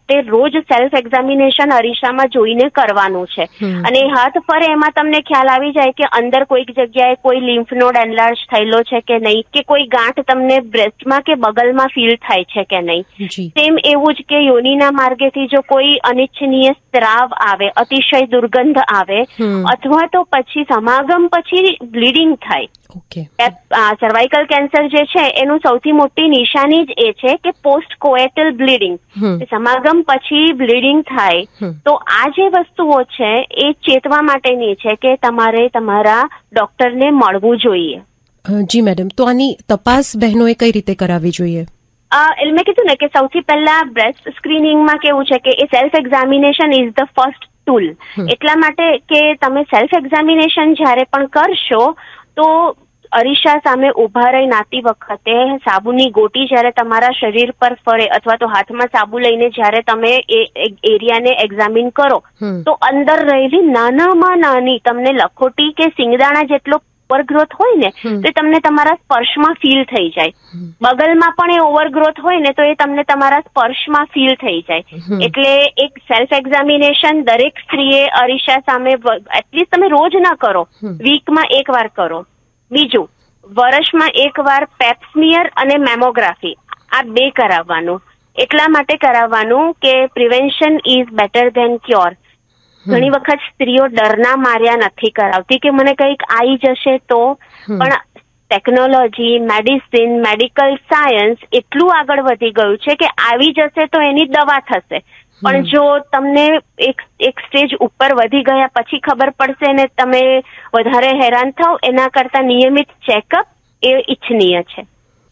પોતે રોજ self examination અરીસામાં જોઈને કરવાનું છે. અને હાથ ફરે એમાં તમને ખ્યાલ આવી જાય કે અંદર કોઈક જગ્યાએ કોઈ લિમ્ફ નોડ એનલાર્જ થયેલો છે કે નહીં, કે કોઈ ગાંઠ તમને બ્રેસ્ટમાં કે બગલમાં ફીલ થાય છે કે નહીં. સેમ એવું જ કે યોનિના માર્ગેથી જો કોઈ અનિચ્છનીય સ્ત્રાવ આવે, અતિશય દુર્ગંધ આવે, અથવા તો પછી સમાગમ પછી બ્લીડિંગ થાય. સર્વાઇકલ કેન્સર જે છે એનું સૌથી મોટી નિશાની જ એ છે કે પોસ્ટ કોએટલ બ્લીડિંગ, સમાગમ પછી બ્લીડિંગ થાય. તો આ જે વસ્તુઓ છે એ ચેતવા માટેની છે કે તમારે તમારા ડોક્ટરને મળવું જોઈએ. જી મેડમ, તો આની તપાસ બહેનોએ કઈ રીતે કરાવવી જોઈએ? મેં કીધું ને કે સૌથી પહેલા બ્રેસ્ટ સ્ક્રીનિંગમાં કેવું છે કે એ self examination is the first tool. એટલા માટે કે તમે સેલ્ફ એક્ઝામિનેશન જ્યારે પણ કરશો તો અરીસા સામે ઉભા રહી નાતી વખતે સાબુની ગોટી જ્યારે તમારા શરીર પર ફરે અથવા તો હાથમાં સાબુ લઈને જ્યારે તમે એ એરિયાને એક્ઝામિન કરો તો અંદર રહેલી નાનામાં નાની તમને લખોટી કે સિંગદાણા જેટલો ઓવરગ્રોથ હોય ને તો એ તમને તમારા સ્પર્શમાં ફીલ થઈ જાય. બગલમાં પણ એ ઓવરગ્રોથ હોય ને તો એ તમને તમારા સ્પર્શમાં ફીલ થઈ જાય. એટલે એક સેલ્ફ એક્ઝામિનેશન દરેક સ્ત્રીએ અરીસા સામે એટલીસ્ટ તમે રોજ ના કરો, વીકમાં એકવાર કરો. બીજું, વર્ષમાં એકવાર પેપ્સમિયર અને મેમોગ્રાફી આ 2 કરાવવાનું. એટલા માટે કરાવવાનું કે prevention is better than cure. ઘણી વખત સ્ત્રીઓ ડરના માર્યા નથી કરાવતી કે મને કંઈક આવી જશે તો, પણ ટેકનોલોજી, મેડિસિન, મેડિકલ સાયન્સ એટલું આગળ વધી ગયું છે કે આવી જશે તો એની દવા થશે. પણ જો તમને એક સ્ટેજ ઉપર વધી ગયા પછી ખબર પડશે ને તમે વધારે હેરાન થાવ, એના કરતા નિયમિત ચેકઅપ એ ઈચ્છનીય છે.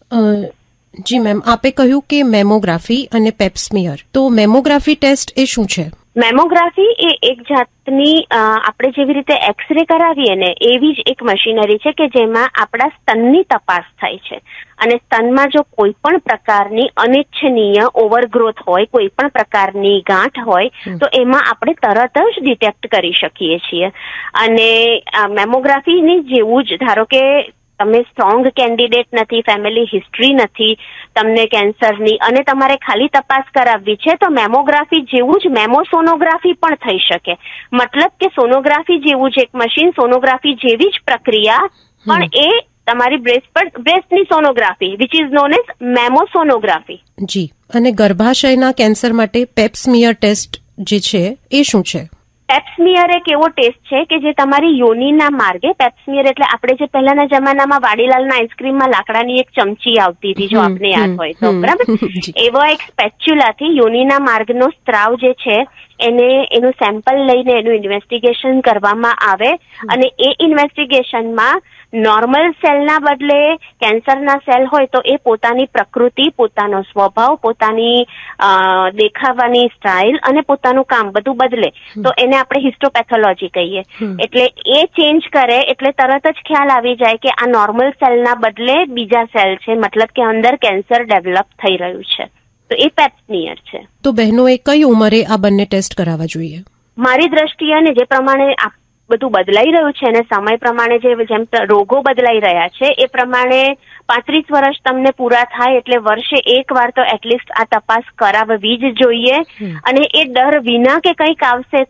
જી મેમ, આપે કહ્યું કે મેમોગ્રાફી અને પેપ્સમિયર, તો મેમોગ્રાફી ટેસ્ટ એ શું છે? મેમોગ્રાફી એ એક જાતની આપણે જેવી રીતે એક્સરે કરાવીએ ને એવી જ એક મશીનરી છે કે જેમાં આપણા સ્તનની તપાસ થાય છે. અને સ્તનમાં જો કોઈ પણ પ્રકારની અનિચ્છનીય ઓવરગ્રોથ હોય, કોઈ પણ પ્રકારની ગાંઠ હોય તો એમાં આપણે તરત જ ડિટેક્ટ કરી શકીએ છીએ. અને મેમોગ્રાફીની જેવું જ, ધારો કે તમે સ્ટ્રોંગ કેન્ડિડેટ નથી, ફેમિલી હિસ્ટ્રી નથી તમને કેન્સરની, અને તમારે ખાલી તપાસ કરાવવી છે તો મેમોગ્રાફી જેવું જ મેમોસોનોગ્રાફી પણ થઈ શકે. મતલબ કે સોનોગ્રાફી જેવું જ એક મશીન, સોનોગ્રાફી જેવી જ પ્રક્રિયા, પણ એ તમારી બ્રેસ્ટની sonography which is known as મેમોસોનોગ્રાફી. જી. અને ગર્ભાશયના કેન્સર માટે પેપ્સમિયર ટેસ્ટ જે છે એ શું છે? પેપ્સમિયર એક એવો ટેસ્ટ છે કે જે તમારી યોનિના માર્ગે, પેપ્સમિયર એટલે આપણે જે પહેલાના જમાનામાં વાડીલાલના આઈસ્ક્રીમમાં લાકડાની એક ચમચી આવતી હતી, જો આપને યાદ હોય તો, બરાબર? એવા એક સ્પેચ્યુલાથી યોનિના માર્ગનો સ્ત્રાવ જે છે એનું સેમ્પલ લઈને એનું ઇન્વેસ્ટિગેશન કરવામાં આવે. અને એ ઇન્વેસ્ટિગેશનમાં નોર્મલ સેલના બદલે કેન્સરના સેલ હોય તો એ પોતાની પ્રકૃતિ, પોતાનો સ્વભાવ, પોતાની દેખાવાની સ્ટાઇલ અને પોતાનું કામ બધું બદલે તો એને આપણે હિસ્ટોપેથોલોજી કહીએ. એટલે એ ચેન્જ કરે એટલે તરત જ ખ્યાલ આવી જાય કે આ નોર્મલ સેલના બદલે બીજા સેલ છે, મતલબ કે અંદર કેન્સર ડેવલપ થઈ રહ્યું છે. તો એ પેપ્સમિયર છે. તો બહેનોએ કઈ ઉંમરે આ બંને ટેસ્ટ કરાવવા જોઈએ? મારી દ્રષ્ટિએ ને જે પ્રમાણે બધું બદલાઈ રહ્યું છે અને સમય પ્રમાણે જેમ રોગો બદલાઈ રહ્યા છે એ પ્રમાણે 35 વર્ષ તમને પૂરા થાય એટલે વર્ષે એકવાર તો એટલીસ્ટ આ તપાસ કરાવવી જ જોઈએ. અને એ ડર વિના કે કંઈક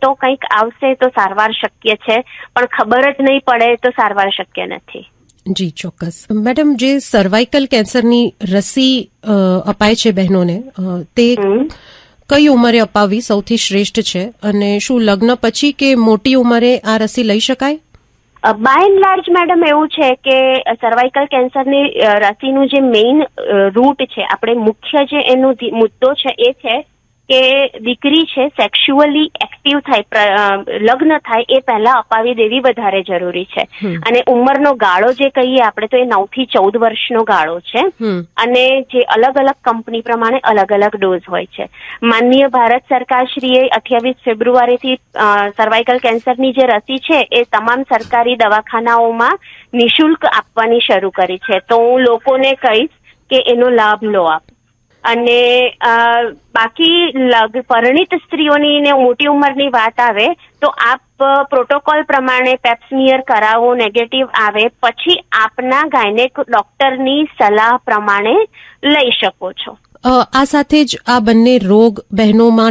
આવશે તો સારવાર શક્ય છે, પણ ખબર જ નહીં પડે તો સારવાર શક્ય નથી. જી ચોક્કસ. મેડમ, જે સર્વાઇકલ કેન્સરની રસી અપાય છે બહેનોને, તે કઈ ઉંમરે અપાવવી સૌથી શ્રેષ્ઠ છે, અને શું લગ્ન પછી કે મોટી ઉંમરે આ રસી લઈ શકાય? બાય એન્ડ લાર્જ મેડમ એવું છે કે સર્વાઇકલ કેન્સરની રસીનું જે મેઇન રૂટ છે, આપણે મુખ્ય જે એનો મુદ્દો છે એ છે કે દીકરી છે સેક્સ્યુઅલી એક્ટિવ થાય, લગ્ન થાય એ પહેલા અપાવી દેવી વધારે જરૂરી છે. અને ઉંમરનો ગાળો જે કહીએ આપણે તો એ 9 થી 14 વર્ષનો ગાળો છે. અને જે અલગ અલગ કંપની પ્રમાણે અલગ અલગ ડોઝ હોય છે. માનનીય ભારત સરકારશ્રીએ 28 ફેબ્રુઆરીથી સર્વાઇકલ કેન્સરની જે રસી છે એ તમામ સરકારી દવાખાનાઓમાં નિઃશુલ્ક આપવાની શરૂ કરી છે. તો હું લોકોને કહીશ કે એનો લાભ લો આપ. અને બાકી પરિણીત સ્ત્રીઓની ને મોટી ઉંમરની વાત આવે તો આપ પ્રોટોકોલ પ્રમાણે પેપ્સમિયર કરાવો, નેગેટિવ આવે પછી આપના ગાયનેક ડોક્ટરની સલાહ પ્રમાણે લઈ શકો છો. આ સાથે જ આ બંને રોગ બહેનોમાં